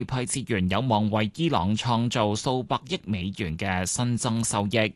批資源有望為伊朗創造數百億美元嘅新增收益。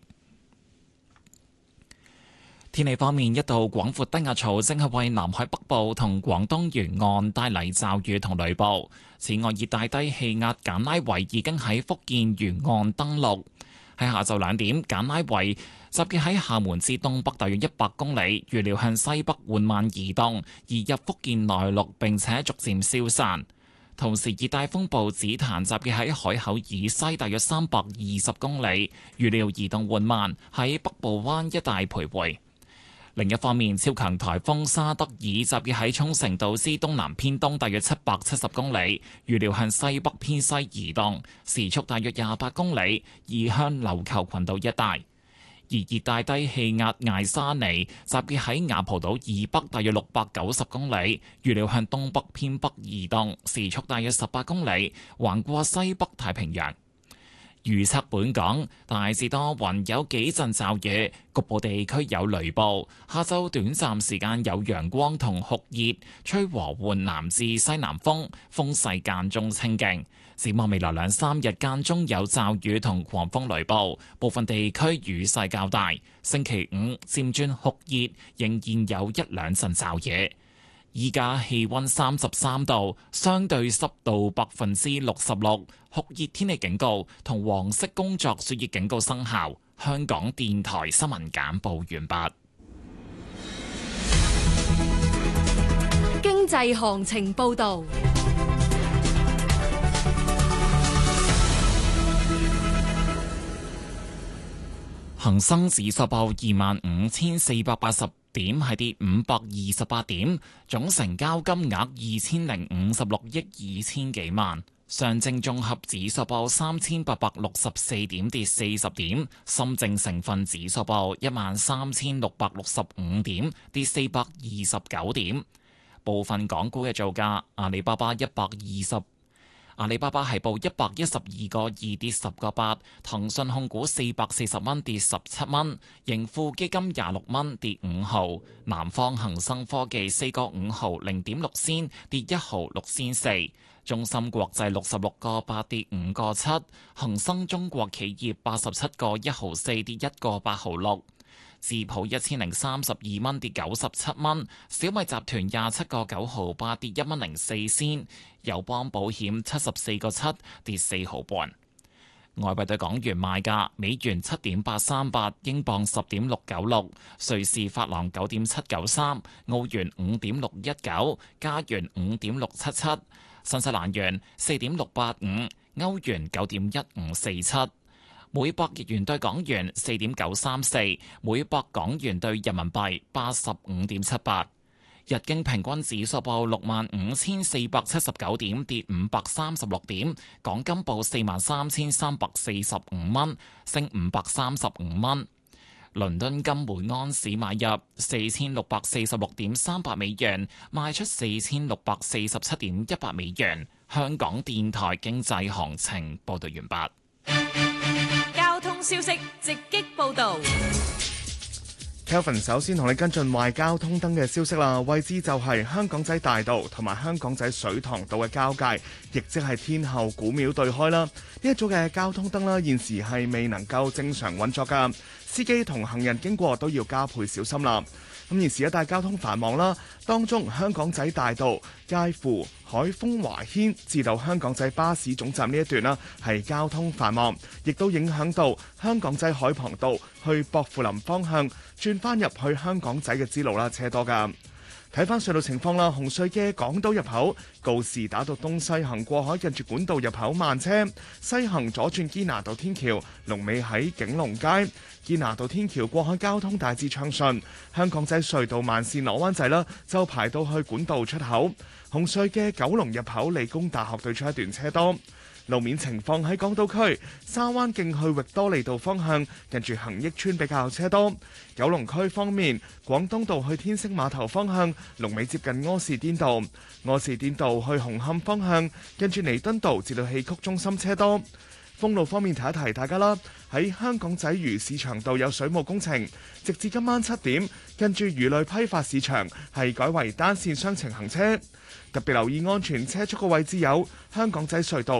天氣方面，一道廣闊低壓槽正係為南海北部同廣東沿岸帶嚟驟雨同雷暴。此外，熱帶低氣壓簡拉維已經喺福建沿岸登陸。喺下晝2點，簡拉維集結喺廈門至東北大約100公里，預料向西北緩慢移動，移入福建內陸並且逐漸消散。同時，熱帶風暴子彈集結喺海口以西大約320公里，預料移動緩慢，喺北部灣一帶徘徊。另一方面，超強颱風沙德爾集結喺沖繩島之東南偏東大約770公里，預料向西北偏西移動，時速大約28公里，移向琉球群島一帶。而熱帶低氣壓艾沙尼集結喺雅蒲島以北大約690公里，預料向東北偏北移動，時速大約18公里，橫過西北太平洋。預測本港大致多雲，有幾陣驟雨，局部地區有雷暴。下晝短暫時間有陽光同酷熱，吹和緩南至西南風，風勢間中清勁。展望未來2-3日間中有驟雨同狂風雷暴，部分地區雨勢較大。星期5漸轉酷熱，仍然有1-2陣驟雨。依家氣溫33度，相對濕度66%，酷熱天氣警告同黃色工作暑熱警告生效。香港電台新聞簡報完畢。 經濟行情報道。 恒生指數報25,480點，係跌528點，總成交金額2056億2千幾萬。上證綜合指數報3864點，跌40點。深證成分指數報13665點，跌429點。部分港股嘅造價，阿里巴巴係報112個2，跌10個8，騰訊控股440蚊，跌17蚊，盈富基金26蚊，跌5毫，南方恒生科技4個5毫0.6仙，跌1毫6仙4，中芯國際66個8，跌5個7，恒生中國企業87個1毫4，跌1個8毫6。智普1032蚊，跌97蚊，小米集團27個9毫8，跌1蚊04仙，友邦保險74個7，跌4毫半。外幣對港元賣價：美元7.838，英鎊10.696，瑞士法郎9.793，澳元5.619，加元5.677，新西蘭元4.685，歐元9.1547。每百日元對港元4.934，每百港元對人民幣85.78。日經平均指數報65,479點，跌536點。港金報43,345蚊，升535蚊。倫敦金每盎司買入4646.38美元，賣出4647.18美元。香港電台經濟行情報道完畢。 交通消息直擊報道。 Kelvin 首先同你跟進壞交通燈嘅消息啦，位置就係香港仔大道同埋香港仔水塘道嘅交界，亦即係天后古廟對開啦。呢一組嘅交通燈啦，現時係未能夠正常運作噶，司機同行人經過都要加倍小心啦。咁現時一帶交通繁忙啦，當中香港仔大道介乎海豐華軒至到香港仔巴士總站呢一段啦，係交通繁忙，亦都影響到香港仔海傍道去薄扶林方向轉翻入去香港仔嘅支路啦，車多噶。睇翻隧道情況啦，紅隧嘅港島入口告士打道東西行過海近住管道入口慢車，西行左轉堅拿道天橋，龍尾喺景隆街。堅拿道天橋過海交通大致暢順，香港仔隧道慢線攞灣仔啦，就排到去管道出口。紅隧嘅九龍入口理工大學對出一段車多。路面情況喺港島區沙灣徑去域多利道方向，近住恒益邨比較車多。九龍區方面，廣東道去天星碼頭方向，龍尾接近柯士甸道；柯士甸道去紅磡方向，近住彌敦道至到戲曲中心車多。封路方面提一提大家啦，喺香港仔魚市場道有水務工程，直至今晚7點，近住魚類批發市場係改為單線雙程行車。特別留意安全車速嘅位置有香港仔隧道